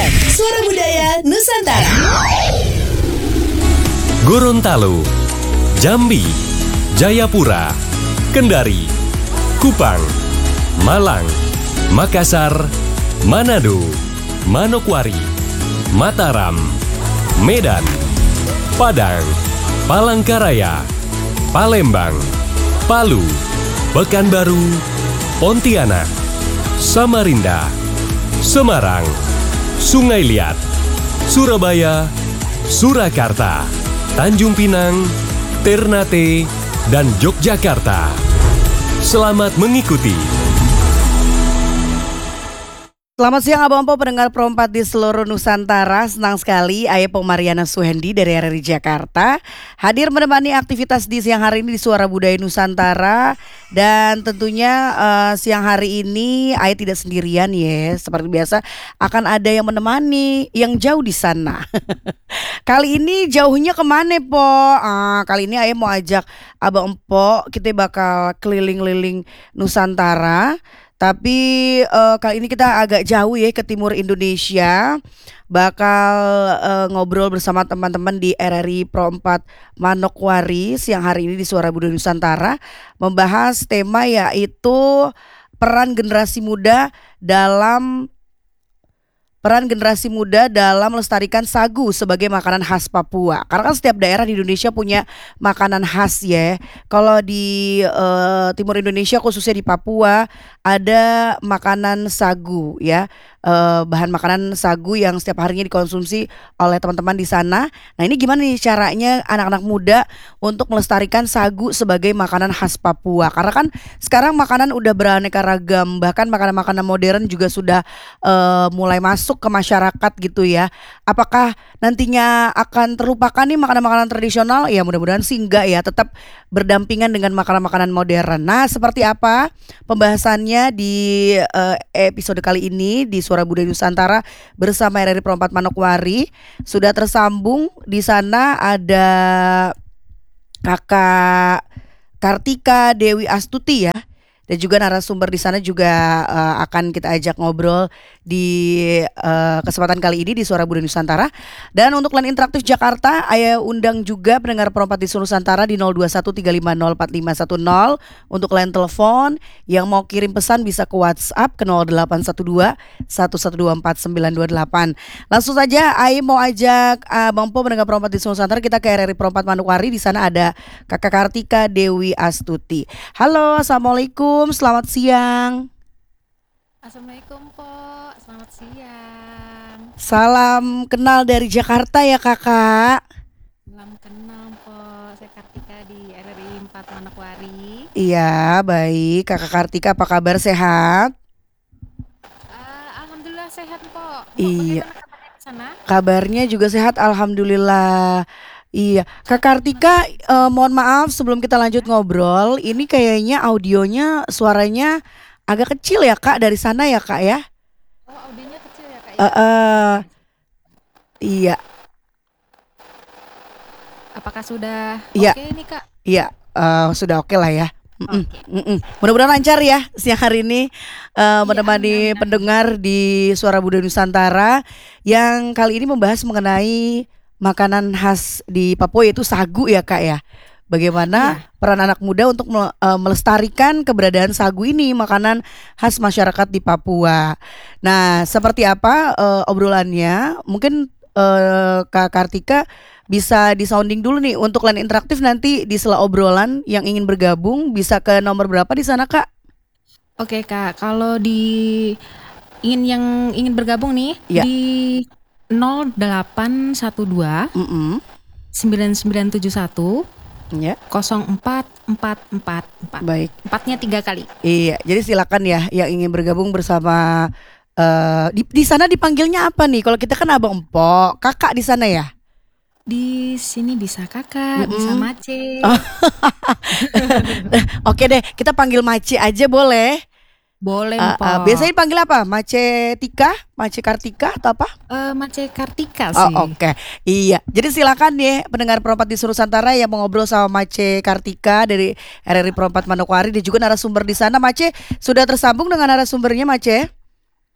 FM, Suara Budaya Nusantara. Gorontalo, Jambi, Jayapura, Kendari, Kupang, Malang, Makassar, Manado, Manokwari, Mataram, Medan, Padang, Palangkaraya, Palembang, Palu, Pekanbaru, Pontianak, Samarinda, Semarang, Sungai Liat, Surabaya, Surakarta, Tanjung Pinang, Ternate, dan Yogyakarta. Selamat mengikuti. Selamat siang Abang Po, pendengar Pro4 di seluruh Nusantara. Senang sekali Ayah Mariana Suhendi dari RRI Jakarta hadir menemani aktivitas di siang hari ini di Suara Budaya Nusantara. Dan tentunya siang hari ini Ayah tidak sendirian ya. Seperti biasa akan ada yang menemani yang jauh di sana. Kali ini jauhnya kemana Po? Kali ini Ayah mau ajak Abang Po, kita bakal keliling-keliling Nusantara. Tapi kali ini kita agak jauh ya ke timur Indonesia. Bakal ngobrol bersama teman-teman di RRI Pro4 Manokwari siang hari ini di Suara Budaya Nusantara, membahas tema yaitu peran generasi muda dalam melestarikan sagu sebagai makanan khas Papua. Karena kan setiap daerah di Indonesia punya makanan khas ya. Kalau di timur Indonesia khususnya di Papua ada makanan sagu ya. Bahan makanan sagu yang setiap harinya dikonsumsi oleh teman-teman di sana. Nah, ini gimana nih caranya anak-anak muda untuk melestarikan sagu sebagai makanan khas Papua? Karena kan sekarang makanan udah beraneka ragam, bahkan makanan-makanan modern juga sudah mulai masuk ke masyarakat gitu ya. Apakah nantinya akan terlupakan nih makanan-makanan tradisional? Ya mudah-mudahan sih enggak ya, tetap berdampingan dengan makanan-makanan modern. Nah, seperti apa pembahasannya di episode kali ini di Suara Budaya Nusantara bersama RRI Pro4 Manokwari? Sudah tersambung di sana ada Kakak Kartika Dewi Astuti ya. Dan juga narasumber di sana juga akan kita ajak ngobrol di kesempatan kali ini di Suara Budaya Nusantara. Dan untuk line interaktif Jakarta, Ayah undang juga pendengar Pro4 di seluruh Nusantara di 0213504510 untuk line telepon. Yang mau kirim pesan bisa ke WhatsApp ke 0812-1124-928. Langsung saja Ayah mau ajak Bang Po pendengar Pro4 di seluruh Nusantara, kita ke RRI Pro4 Manokwari. Di sana ada Kakak Kartika Dewi Astuti. Halo, assalamualaikum. Selamat siang. Assalamualaikum Po, selamat siang. Salam kenal dari Jakarta ya kakak. Salam kenal Po, saya Kartika di RRI 4 Manokwari. Iya baik, kakak Kartika apa kabar, sehat? Alhamdulillah sehat Po. Iya. Bagaimana kabarnya di sana? Kabarnya juga sehat, alhamdulillah. Iya, Kak Kartika, mohon maaf sebelum kita lanjut ngobrol, ini kayaknya audionya, suaranya agak kecil ya Kak dari sana ya Kak ya? Oh, audionya kecil ya Kak ya? Iya. Apakah sudah Iya. oke nih Kak? Iya, sudah oke lah ya. Oke. Mudah-mudahan lancar ya siang hari ini menemani amin. pendengar di Suara Budaya Nusantara yang kali ini membahas mengenai makanan khas di Papua yaitu sagu ya Kak ya. Bagaimana peran anak muda untuk melestarikan keberadaan sagu ini, makanan khas masyarakat di Papua. Nah, seperti apa obrolannya? Mungkin Kak Kartika bisa disounding dulu nih untuk line interaktif nanti di sela obrolan yang ingin bergabung bisa ke nomor berapa di sana Kak? Oke Kak, kalau yang ingin bergabung nih Ya. di 0812 9971 Ya. 0444. Baik. 4-nya 3 kali. Iya, jadi silakan ya yang ingin bergabung bersama di sana dipanggilnya apa nih? Kalau kita kan Abang Empok, Kakak di sana ya? Di sini bisa Kakak, bisa Mace. Oke deh, kita panggil Mace aja boleh? Boleh Mpok. Biasanya dipanggil apa? Mace Tika? Mace Kartika atau apa? Mace Kartika Oh sih. oke. Iya, jadi silakan ya pendengar Pro4 di seluruh Nusantara yang mau ngobrol sama Mace Kartika dari RRI Pro4 Manokwari dan juga narasumber di sana. Mace, sudah tersambung dengan narasumbernya Mace?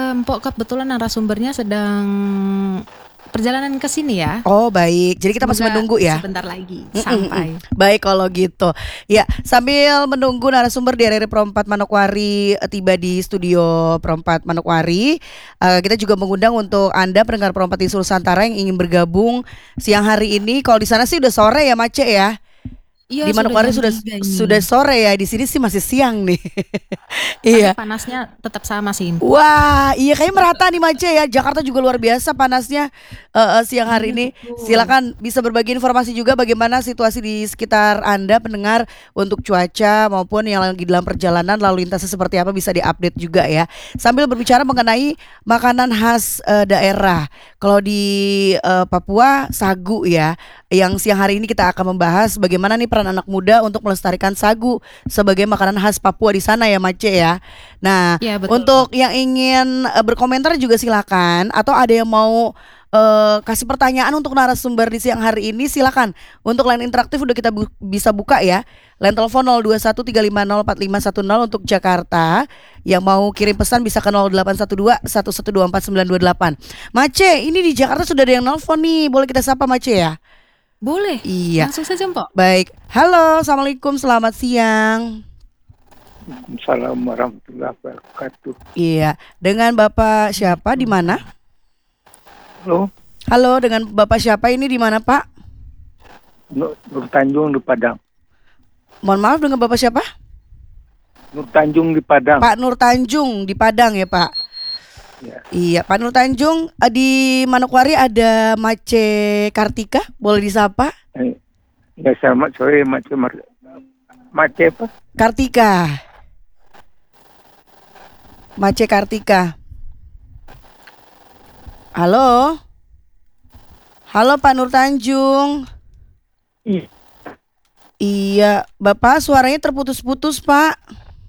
Mpok kebetulan narasumbernya sedang perjalanan ke sini ya. Oh baik, jadi kita masih Semoga menunggu ya. Sebentar lagi sampai. Baik kalau gitu. Ya, sambil menunggu narasumber di RRI Pro 4 Manokwari tiba di studio Pro 4 Manokwari, kita juga mengundang untuk Anda pendengar Pro 4 di Nusantara yang ingin bergabung siang hari ini. Kalau di sana sih udah sore ya, Mace ya. Iya, Di Manokwari jam sudah 3 ini. sudah sore ya. Di sini sih masih siang nih. Tapi Iya. panasnya tetap sama sih. Wah, iya kayaknya merata nih Mace ya. Jakarta juga luar biasa panasnya siang hari ini. betul. Silakan bisa berbagi informasi juga bagaimana situasi di sekitar Anda pendengar untuk cuaca maupun yang lagi dalam perjalanan lalu lintasnya seperti apa bisa diupdate juga ya. Sambil berbicara mengenai makanan khas daerah. Kalau di Papua sagu ya. Yang siang hari ini kita akan membahas bagaimana nih peran anak muda untuk melestarikan sagu sebagai makanan khas Papua di sana ya Mace ya. Nah, Iya, betul. untuk yang ingin berkomentar juga silakan, atau ada yang mau kasih pertanyaan untuk narasumber di siang hari ini silakan. Untuk line interaktif udah kita bisa buka ya. Line telepon 0213504510 untuk Jakarta. Yang mau kirim pesan bisa ke 0812 1124 928. Mace, ini di Jakarta sudah ada yang nelpon nih. Boleh kita sapa Mace ya? Boleh. Iya. Langsung saja, Mpok. Baik. Halo, assalamualaikum, selamat siang. Assalamualaikum warahmatullahi wabarakatuh. Iya, dengan Bapak siapa di mana? Halo, Halo, dengan Bapak siapa ini di mana, Pak? Nur Tanjung di Padang. Mohon maaf, dengan Bapak siapa? Nur Tanjung di Padang. Pak Nur Tanjung di Padang ya, Pak. Ya. Iya, Pak Nur Tanjung, di Manokwari ada Mace Kartika, boleh disapa? Ya, selamat sore, Mace apa? Kartika. Mace Kartika. Halo. Halo Pak Nur Tanjung. Iya. Iya, Bapak suaranya terputus-putus, Pak.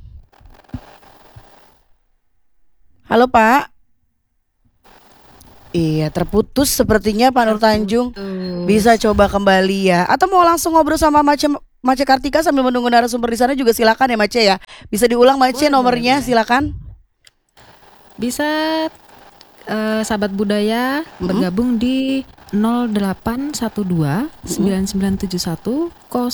Halo, Pak. Iya, terputus sepertinya Pak Nur Tanjung. Bisa coba kembali ya. Atau mau langsung ngobrol sama Mace Kartika sambil menunggu narasumber di sana juga silakan ya Mace ya. Bisa diulang Mace nomornya silakan. Bisa sahabat budaya bergabung di 0812 9971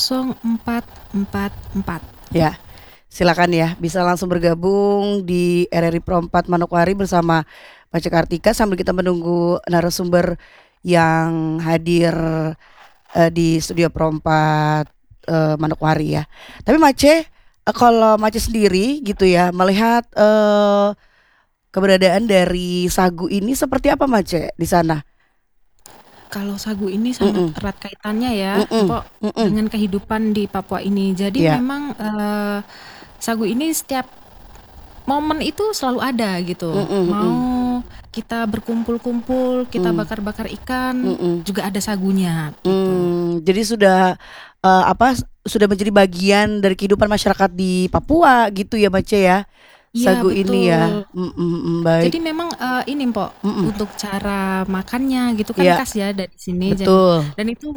0444. Ya. Silakan ya, bisa langsung bergabung di RRI Pro 4 Manokwari bersama Mace Kartika sambil kita menunggu narasumber yang hadir di studio Pro 4 Manokwari ya. Tapi Mace, kalau Mace sendiri gitu ya, melihat keberadaan dari sagu ini seperti apa Mace di sana? Kalau sagu ini sangat erat kaitannya ya, Mpok, dengan kehidupan di Papua ini. Jadi Ya. memang sagu ini setiap momen itu selalu ada gitu. Mau kita berkumpul-kumpul, kita bakar-bakar ikan, juga ada sagunya. Jadi sudah sudah menjadi bagian dari kehidupan masyarakat di Papua gitu ya Mace ya. Iya, Sagu ini ya. Baik. Jadi memang ini Mpok, untuk cara makannya gitu kan Iya. khas ya dari sini. Betul. Dan itu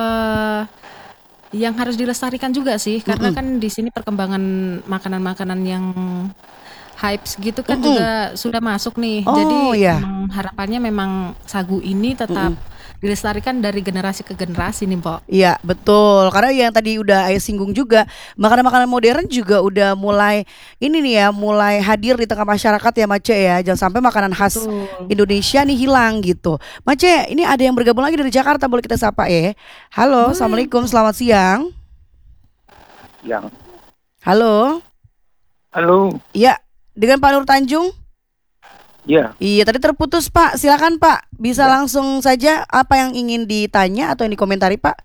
yang harus dilestarikan juga sih, karena kan di sini perkembangan makanan-makanan yang hypes gitu kan juga sudah masuk nih. Oh, Jadi iya. memang harapannya memang sagu ini tetap dilestarikan dari generasi ke generasi nih, Mpok. Iya betul, karena yang tadi udah Ayah singgung juga, makanan-makanan modern juga udah mulai ini nih ya, mulai hadir di tengah masyarakat ya Mace ya. Jangan sampai makanan khas Betul. Indonesia nih hilang gitu. Mace, ini ada yang bergabung lagi dari Jakarta, boleh kita sapa ya. Halo, assalamualaikum, selamat siang. Yang. Halo, Halo. iya dengan Pak Nur Tanjung. Ya. Iya tadi terputus Pak, silakan Pak, bisa langsung saja apa yang ingin ditanya atau yang dikomentari Pak?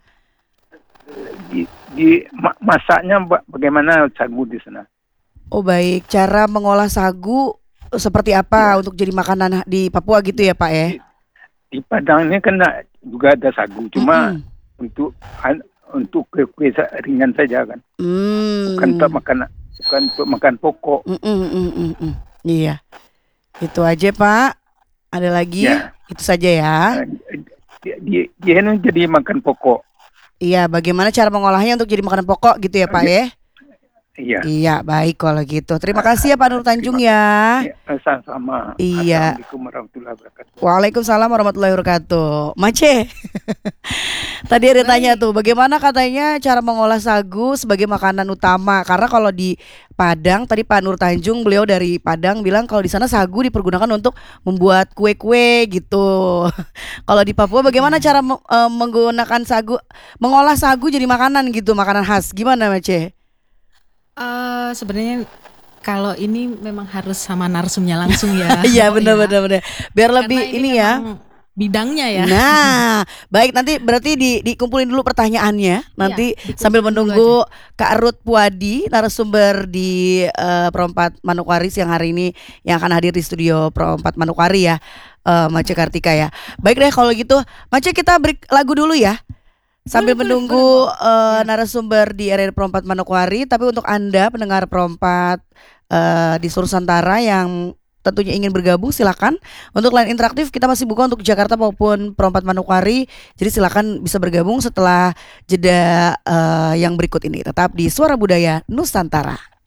Masaknya bagaimana sagu di sana? Oh baik, cara mengolah sagu seperti apa untuk jadi makanan di Papua gitu ya Pak ya? Di Padang ini kan juga ada sagu, cuma untuk kue ringan saja kan, bukan untuk makan pokok. Iya, itu aja Pak. Ada lagi? Ya. Itu saja ya. Dia ini jadi makan pokok. Iya, bagaimana cara mengolahnya untuk jadi makanan pokok gitu ya Pak ya? Iya. Iya, baik kalau gitu. Terima kasih ya Pak Nur Tanjung ya. Sama-sama. Iya. Assalamualaikum warahmatullahi wabarakatuh. Waalaikumsalam warahmatullahi wabarakatuh. Mace, tadi ada tanya tuh, bagaimana katanya cara mengolah sagu sebagai makanan utama? Karena kalau di Padang, tadi Pak Nur Tanjung, beliau dari Padang bilang kalau di sana sagu dipergunakan untuk membuat kue-kue gitu. Kalau di Papua, bagaimana cara menggunakan sagu, mengolah sagu jadi makanan gitu, makanan khas? Gimana Mace? Sebenarnya kalau ini memang harus sama narsumnya langsung ya. Iya Oh, benar. ya. Biar Karena lebih ini ya. memang bidangnya ya. Nah, baik, nanti berarti dikumpulin dulu pertanyaannya. Nanti dikumpulin sambil dulu menunggu Kak Ruth Puadi, narasumber di Perompat Manokwari siang hari ini yang akan hadir di studio Perompat Manokwari ya, Mace Kartika ya. Baik deh kalau gitu, Mace kita break lagu dulu ya. Sambil menunggu narasumber di area Perompat Manokwari. Tapi untuk Anda pendengar Perompat di seluruh Nusantara yang tentunya ingin bergabung, silakan. Untuk line interaktif kita masih buka untuk Jakarta maupun Perompat Manokwari. Jadi silakan bisa bergabung setelah jeda yang berikut ini. Tetap di Suara Budaya Nusantara.